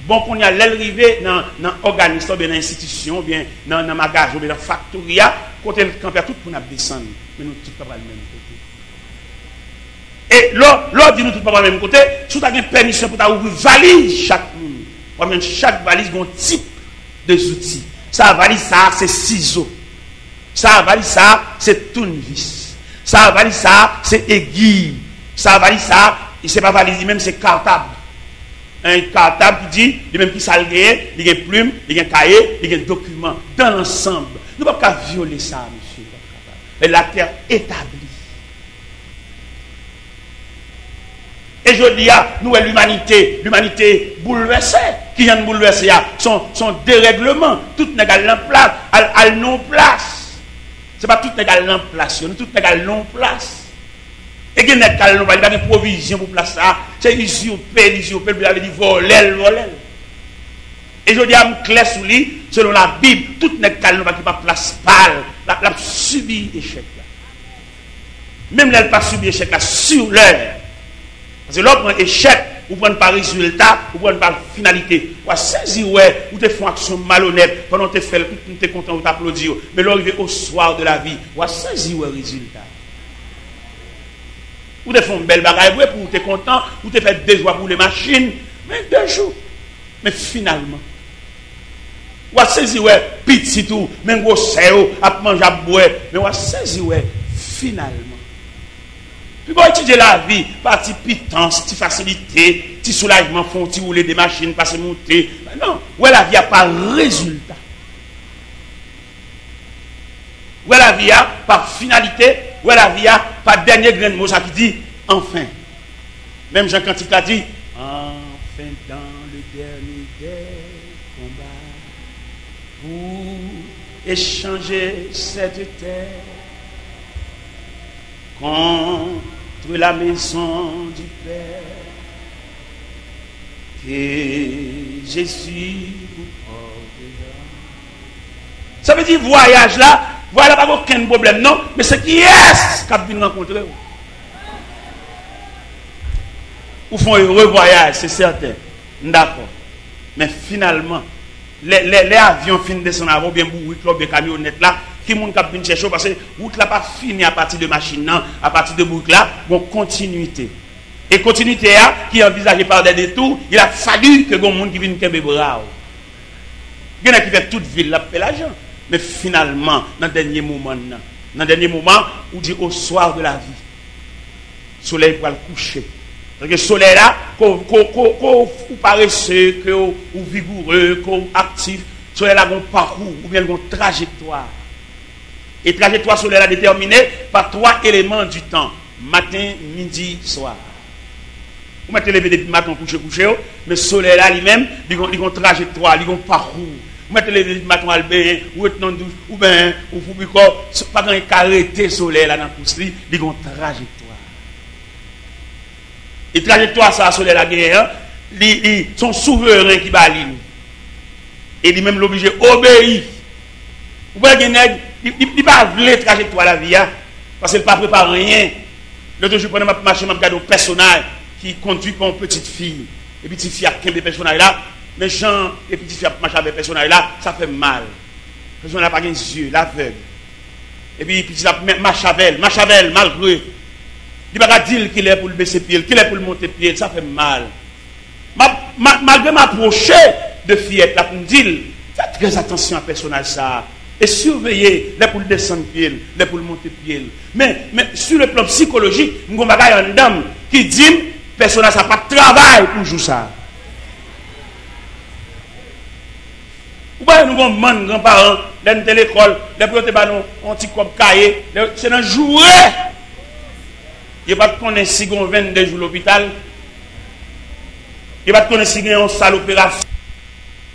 Bon, qu'on y a l'arrivée dans l'organisme, bien dans l'institution, bien dans le magasin, bien dans la factoria, quand elle campait tout pour nous descendre. Mais nous, tout pas le même côté. Et l'autre dit nous, tout pas le même côté, si tu as une permission pour ouvrir valise chaque monde, chaque valise a un type de outils. Ça, valise, ça, c'est ciseaux. Ça, valise, ça, c'est tournevis. Ça, valise, ça, c'est aiguille. Ça, valise, ça, c'est pas valise, même c'est cartable. Un cartable qui dit, il y a même qui salgué, il y a une plume, il y a un cahier, il y a un document. Dans l'ensemble, nous ne pouvons pas violer ça, monsieur. Mais la terre établie. Et je dis à nous, l'humanité bouleversée, qui vient de bouleverser, son dérèglement, tout n'est qu'à place, à non-place. Ce n'est pas tout n'est qu'à non-place, tout n'est qu'à non-place. Et qu'il n'y a pas de provision pour placer ça. C'est usurpé, vous avez dit voler. Et je dis à me clair sous lui, selon la Bible, tout n'est qu'à qui pas place pâle, la subi échec là. Même là, elle pas subi échec là, sur l'heure. Parce que là, on prend échec, ou prend pas résultat, ou prend pas finalité. Ou saisir, ouais, ou te font action malhonnête, pendant que tu fais, tu es content, ou t'applaudis. Mais là, arrivé au soir de la vie, ou saisir, ouais, résultat. Ou te font une belle bagaille, pour tu es content, ou te fait 2 jours pour les machines, mais 2 jours. Mais finalement, ou saisir, ouais, petit tout, même gros séo, à manger, à boire, mais ou saisir, ouais, finalement. Puis bon, étudier la vie, par petite pitance, petite facilité, petit soulagement, font petit rouler des machines, passer monter. Non, ouais, la vie a pas résultat. Ouais, la vie a pas finalité. Ouais, la vie a pas dernier grain de mot, ça qui dit enfin. Même Jean Cantique a dit enfin dans le dernier des combats pour échanger cette terre contre la maison du Père, que Jésus vous portera. Ça veut dire voyage là, voilà pas aucun problème, non, mais c'est qui est-ce qui vient rencontrer vous? Ou font un heureux voyage, c'est certain. D'accord. Mais finalement, les avions finissent de descendre avant, bien bourrés, club de camionnettes là, qui moun k'ap vinn chercher parce que route là pas fini à partir de machine non, à partir de boucle là, bon continuité. Et continuité qui est envisagée par des détours, il a fallu que gon monde qui vienne kembe bras. Il y en a qui fait toute ville là fait l'argent, mais finalement dans dernier moment où dit au soir de la vie, soleil va le coucher. Parce que le soleil là, qu'on paresseux, qu'on vigoureux, qu'on actif, le soleil là a un parcours ou bien une trajectoire. Et trajectoire solaire est déterminée par 3 éléments du temps. Matin, midi, soir. Vous mettez lever depuis matin, coucher, mais le soleil là lui-même, il a une trajectoire, il a un parcours. Vous mettez lever depuis matin, ou être dans douche, ou bien, ou vous pas dans un caractère soleil là dans le pouce, il a une trajectoire. Et trajectoire, ça, soleil là, ils sont souverains qui balinent. Et lui-même l'obligé obéir. Vous voyez, il ne pas voulu trajectoire la vie, parce qu'il ne pas préparé rien. L'autre jour, pendant ma marché, je regarde un personnage qui conduit par une petite fille. Et petite fille a 15 personnages là, mais Jean et petite fille a marché avec personnage là, ça fait mal. Le personnage n'a pas les yeux, l'aveugle. Et puis petite fille marche avec elle, malgré. Il ne va pas dire qu'il est pour le baisser pied, qu'il est pour le monter pied, ça fait mal. Malgré m'approcher de fillette là pour me dire, faites très attention à personnage ça. Et surveiller les pour le descendre pied, les pour le monter pied. Mais sur le plan psychologique, nous avons une dame qui dit personnage n'a pas de travail pour jouer ça. Vous voyez, nous avons des grands-parents, les de l'école, les pour un petit cop cahier, c'est un jouet. Il n'y a pas de connaître si on 22 jours à l'hôpital. Il n'y a pas de connaître si on a une salle opération.